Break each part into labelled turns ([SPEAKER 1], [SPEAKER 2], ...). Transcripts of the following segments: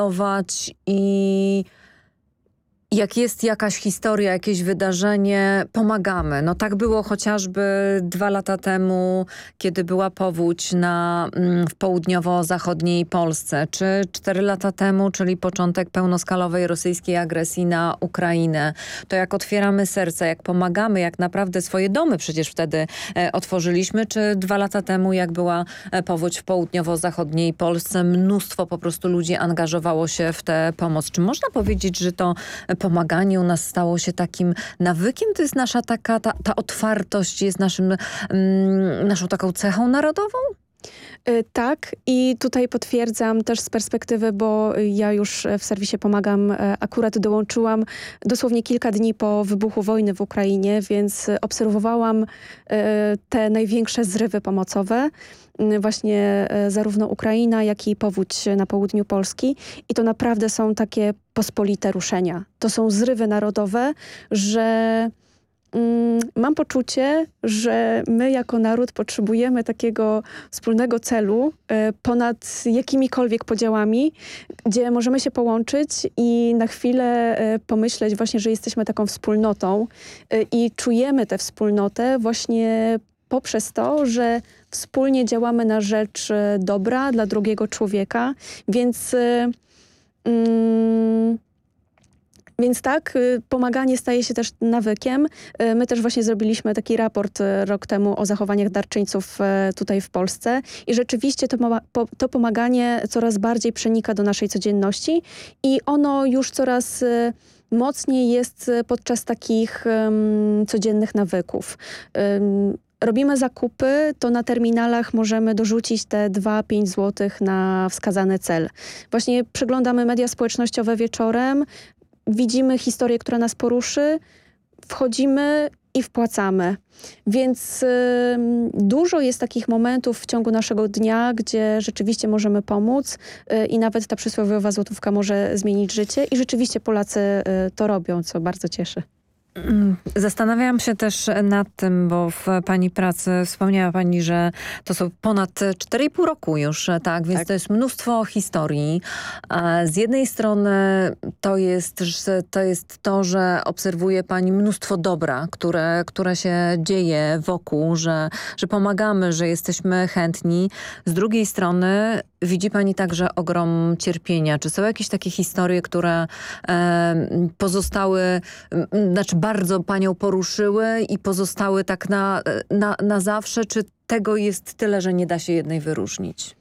[SPEAKER 1] i jak jest jakaś historia, jakieś wydarzenie, pomagamy. No tak było chociażby 2 lata temu, kiedy była powódź w południowo-zachodniej Polsce, czy 4 lata temu, czyli początek pełnoskalowej rosyjskiej agresji na Ukrainę. To jak otwieramy serce, jak pomagamy, jak naprawdę swoje domy przecież wtedy otworzyliśmy, czy 2 lata temu, jak była powódź w południowo-zachodniej Polsce, mnóstwo po prostu ludzi angażowało się w tę pomoc. Czy można powiedzieć, że to pomaganie u nas stało się takim nawykiem? To jest nasza taka, ta otwartość jest naszą taką cechą narodową?
[SPEAKER 2] Tak, i tutaj potwierdzam też z perspektywy, bo ja już w serwisie Pomagam akurat dołączyłam dosłownie kilka dni po wybuchu wojny w Ukrainie, więc obserwowałam te największe zrywy pomocowe. Właśnie zarówno Ukraina, jak i powódź na południu Polski. I to naprawdę są takie pospolite ruszenia. To są zrywy narodowe, że mam poczucie, że my jako naród potrzebujemy takiego wspólnego celu ponad jakimikolwiek podziałami, gdzie możemy się połączyć i na chwilę pomyśleć właśnie, że jesteśmy taką wspólnotą i czujemy tę wspólnotę właśnie poprzez to, że wspólnie działamy na rzecz dobra dla drugiego człowieka, Więc tak, pomaganie staje się też nawykiem. My też właśnie zrobiliśmy taki raport rok temu o zachowaniach darczyńców tutaj w Polsce i rzeczywiście to pomaganie coraz bardziej przenika do naszej codzienności i ono już coraz mocniej jest podczas takich codziennych nawyków. Robimy zakupy, to na terminalach możemy dorzucić te 2-5 zł na wskazany cel. Właśnie przeglądamy media społecznościowe wieczorem, widzimy historię, która nas poruszy, wchodzimy i wpłacamy. Więc dużo jest takich momentów w ciągu naszego dnia, gdzie rzeczywiście możemy pomóc i nawet ta przysłowiowa złotówka może zmienić życie. I rzeczywiście Polacy to robią, co bardzo cieszy.
[SPEAKER 1] Zastanawiałam się też nad tym, bo w pani pracy wspomniała pani, że to są ponad 4,5 roku już, tak? Więc tak. To jest mnóstwo historii. Z jednej strony to jest to, że obserwuje pani mnóstwo dobra, które się dzieje wokół, że pomagamy, że jesteśmy chętni. Z drugiej strony widzi pani także ogrom cierpienia. Czy są jakieś takie historie, które pozostały, bardzo panią poruszyły i pozostały tak na zawsze? Czy tego jest tyle, że nie da się jednej wyróżnić?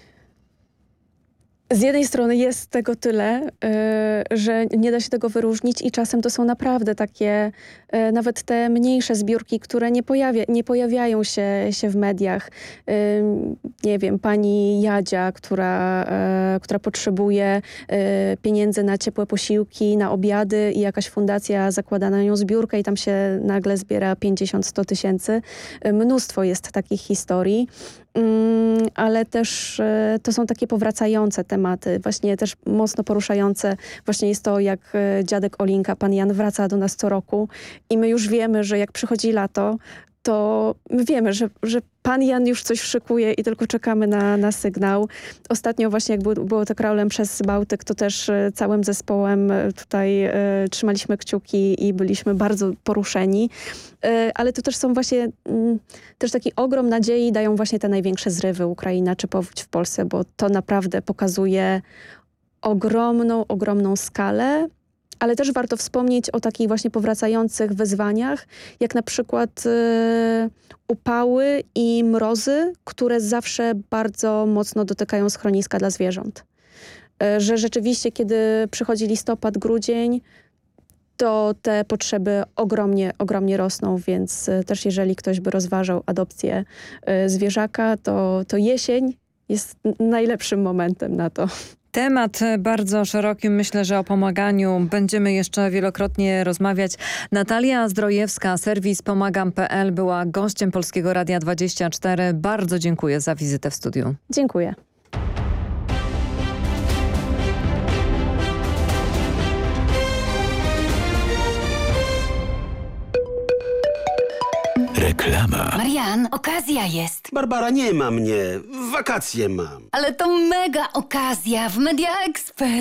[SPEAKER 2] Z jednej strony jest tego tyle, że nie da się tego wyróżnić i czasem to są naprawdę takie, nawet te mniejsze zbiórki, które nie pojawiają się w mediach. Nie wiem, pani Jadzia, która potrzebuje pieniędzy na ciepłe posiłki, na obiady i jakaś fundacja zakłada na nią zbiórkę i tam się nagle zbiera 50-100 tysięcy. Mnóstwo jest takich historii. Ale też to są takie powracające tematy, właśnie też mocno poruszające. Właśnie jest to, jak dziadek Olinka, pan Jan, wraca do nas co roku i my już wiemy, że jak przychodzi lato, to my wiemy, że pan Jan już coś szykuje i tylko czekamy na sygnał. Ostatnio właśnie jak było to Kraulem przez Bałtyk, to też całym zespołem tutaj trzymaliśmy kciuki i byliśmy bardzo poruszeni. Ale to też są właśnie też taki ogrom nadziei dają właśnie te największe zrywy Ukraina czy powódź w Polsce, bo to naprawdę pokazuje ogromną skalę. Ale też warto wspomnieć o takich właśnie powracających wyzwaniach, jak na przykład upały i mrozy, które zawsze bardzo mocno dotykają schroniska dla zwierząt. Że rzeczywiście, kiedy przychodzi listopad, grudzień, to te potrzeby ogromnie rosną, więc też jeżeli ktoś by rozważał adopcję zwierzaka, to jesień jest najlepszym momentem na to.
[SPEAKER 1] Temat bardzo szeroki. Myślę, że o pomaganiu będziemy jeszcze wielokrotnie rozmawiać. Natalia Zdrojewska, serwis pomagam.pl była gościem Polskiego Radia 24. Bardzo dziękuję za wizytę w studiu.
[SPEAKER 2] Dziękuję.
[SPEAKER 3] Reklama.
[SPEAKER 4] Marian, okazja jest.
[SPEAKER 5] Barbara, nie ma mnie. Wakacje mam.
[SPEAKER 4] Ale to mega okazja w Media Expert.